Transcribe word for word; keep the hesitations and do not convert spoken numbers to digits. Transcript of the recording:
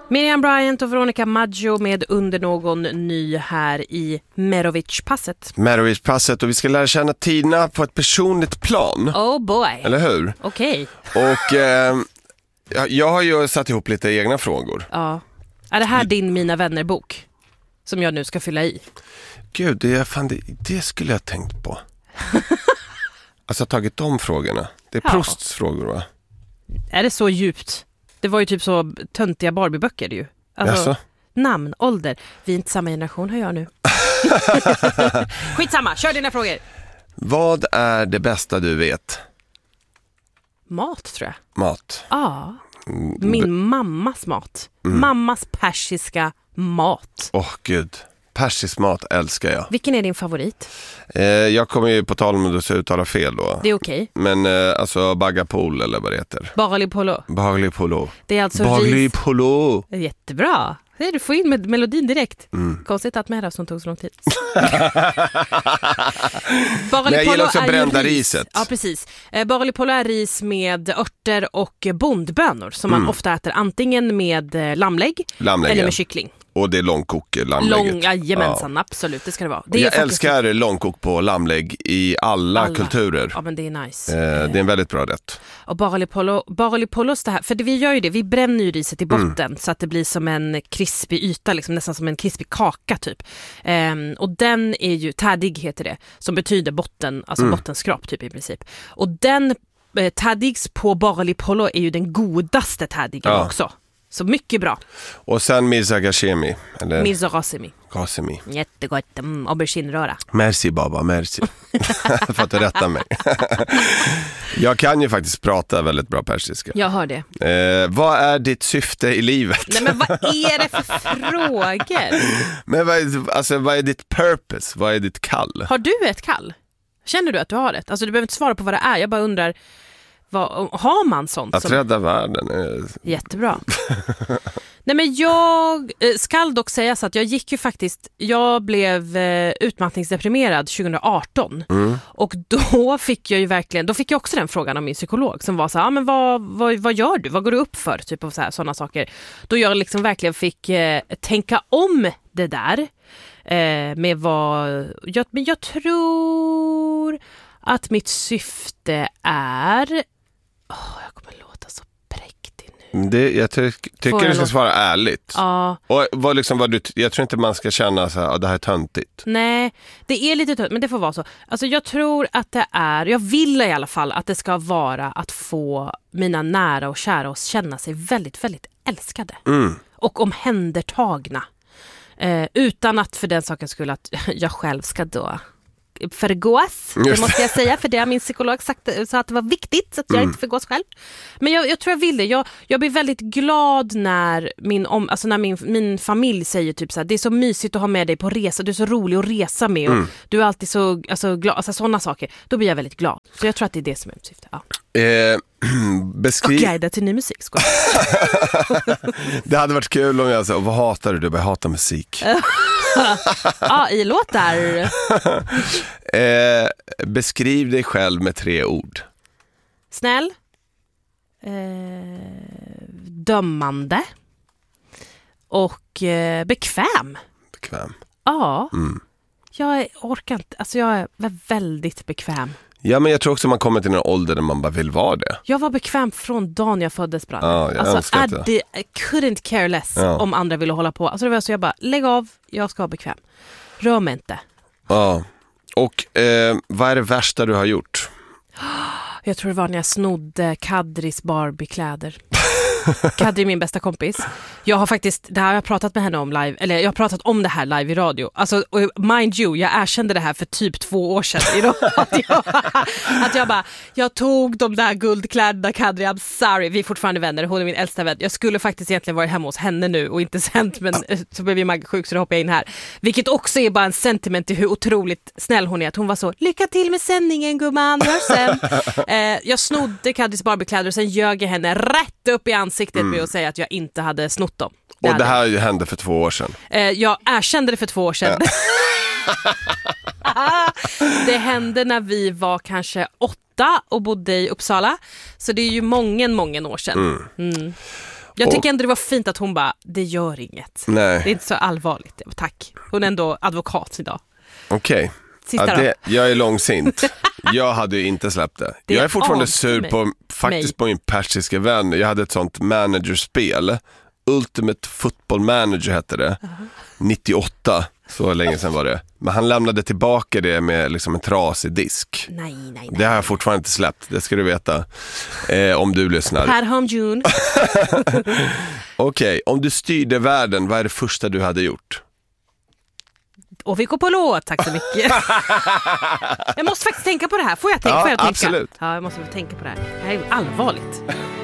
Miriam Bryant och Veronica Maggio med Under någon ny här i Merovic-passet. Merovic-passet, och vi ska lära känna Tina på ett personligt plan. Oh boy. Eller hur? Okej. Okay. Och eh, jag har ju satt ihop lite egna frågor. Ja. Är det här din Mina vänner-bok som jag nu ska fylla i? Gud, det, fan, det, det skulle jag ha tänkt på. Alltså jag har tagit de frågorna. Det är ja. Prousts frågor, va? Är det så djupt? Det var ju typ så töntiga Barbie-böcker ju. Alltså, Jaså? namn, ålder. Vi är inte samma generation, hör jag nu. Skitsamma, kör dina frågor. Vad är det bästa du vet? Mat, tror jag. Mat. Ja. Min mammas mat. Mm. Mammas persiska mat. Åh, oh, gud. Persisk mat älskar jag. Vilken är din favorit? Eh, jag kommer ju på tal om att uttala fel då. Det är okej. Okay. Men eh, alltså bagapol eller vad det heter. Barli polo. Barli polo. Det är alltså Barli ris. polo. Jättebra. Du får in med melodin direkt. Mm. Konstigt att med det som tog så lång tid. Men jag gillar också brända ris. riset. Ja, precis. Eh, Barli polo är ris med örter och bondbönor som mm. man ofta äter antingen med eh, lammlägg Lammlägg, eller med ja. kyckling. Och det är långkok, lammlägget. Lång, jajamensan, ja. Absolut, det ska det vara. Det jag är älskar faktiskt långkok på lammlägg i alla, alla kulturer. Ja, men det är nice. Eh, det är en väldigt bra rätt. Och barli polo, barli polos det här, för det, vi gör ju det, vi bränner ju riset i botten mm. så att det blir som en krispig yta, liksom, nästan som en krispig kaka typ. Um, och den är ju, tadig heter det, som betyder botten, alltså mm. bottenskrap typ i princip. Och den eh, tadigs på barli polo är ju den godaste tadigen ja. också. Så mycket bra. Och sen Mirza Ghashemi. Eller? Mirza Ghashemi. Ghashemi. Jättegott. Mm, aubergine-röra. Merci baba, merci. För att du rättar mig. Jag kan ju faktiskt prata väldigt bra persiska. Jag hör det. Eh, vad är ditt syfte i livet? Nej, men vad är det för frågor? Men vad är, alltså, vad är ditt purpose? Vad är ditt kall? Har du ett kall? Känner du att du har det? Alltså du behöver inte svara på vad det är. Jag bara undrar... Vad, har man sånt? Att som... rädda världen är... Jättebra. Nej, men jag skall dock säga så att jag gick ju faktiskt, jag blev eh, utmattningsdeprimerad tjugo arton mm. och då fick jag ju verkligen, då fick jag också den frågan av min psykolog som var så här, ah, men vad, vad, vad gör du? Vad går du upp för? Typ av så här, sådana saker. Då jag liksom verkligen fick eh, tänka om det där eh, med vad, jag, men jag tror att mitt syfte är oh, jag kommer låta så präktig nu. Det, jag ty- tycker jag du ska låta... svara ärligt. Ja. Och vad liksom, vad du, jag tror inte man ska känna så här, det här är töntigt. Nej, det är lite töntigt, men det får vara så. Alltså jag tror att det är, jag vill i alla fall att det ska vara att få mina nära och kära att känna sig väldigt, väldigt älskade. Mm. Och omhändertagna. Eh, utan att för den saken skulle att jag själv ska då... förgås, det Just. måste jag säga, för det har min psykolog sagt så att det var viktigt så att jag mm. inte förgås själv. Men jag, jag tror jag vill det. Jag, jag blir väldigt glad när min, om, alltså när min, min familj säger typ så här, det är så mysigt att ha med dig på resa, du är så rolig att resa med och mm. du är alltid så alltså, glad, alltså sådana saker. Då blir jag väldigt glad. Så jag tror att det är det som är mitt syfte. Ja. Eh, beskriv... Och guida till ny musik. Skål. Det hade varit kul om jag sa, vad hatar du? Du bara hatar musik. Ja, i låtar. eh, beskriv dig själv med tre ord. Snäll. Eh, dömande. Och eh, bekväm. Bekväm. Ja. Mm. Jag orkar inte. Alltså jag är väldigt bekväm. Ja, men jag tror också man kommer till en ålder där man bara vill vara det. Jag var bekväm från dagen jag föddes, Brann. Ja, jag alltså, I, did, I couldn't care less ja. om andra ville hålla på. Alltså det var så jag bara, lägg av, jag ska vara bekväm. Rör mig inte. Ja. Och eh, vad är det värsta du har gjort? Jag tror det var när jag snodde Kadris Barbie-kläder. Kadri är min bästa kompis. Jag har faktiskt, det här har jag pratat med henne om live, eller jag har pratat om det här live i radio. Alltså, mind you, jag erkände det här för typ två år sedan i radio. Att jag, att jag bara, jag tog de där guldkläderna, Kadri, I'm sorry, vi är fortfarande vänner, hon är min äldsta vän. Jag skulle faktiskt egentligen vara hemma hos henne nu och inte sänt, men så blev vi Magga sjuk så då hoppade jag in här. Vilket också är bara en sentiment till hur otroligt snäll hon är. Att hon var så, lycka till med sändningen gumman, hörs sen. eh, jag snodde Kadris Barbie-kläder och sen ljög jag henne rätt upp i ansiktet mm. med att säga att jag inte hade snott dem. Det och det här hade... hände för två år sedan. Eh, jag erkände det för två år sedan. Ja. Det hände när vi var kanske åtta och bodde i Uppsala. Så det är ju många, många år sedan. Mm. Mm. Jag tycker ändå det var fint att hon bara, det gör inget. Nej. Det är inte så allvarligt. Tack. Hon är ändå advokat idag. Okej. Sista Ja, då. det, jag är långsint. Jag hade ju inte släppt det. Det jag är fortfarande avskyr sur mig. på, faktiskt Mig. på min persiska vän. Jag hade ett sånt managerspel. Ultimate Football Manager hette det. Uh-huh. nittioåtta, så länge sedan var det. Men han lämnade tillbaka det med liksom en trasig disk. Nej, nej, nej. Det har jag fortfarande inte släppt, det ska du veta. Eh, om du lyssnar. Per Hamjun. Okej, okay, om du styrde världen, vad är det första du hade gjort? Och vi går på låt, tack så mycket. Jag måste faktiskt tänka på det här. Får jag tänka? Ja, Får jag tänka? absolut. Ja, jag måste tänka på det här. Det här är allvarligt.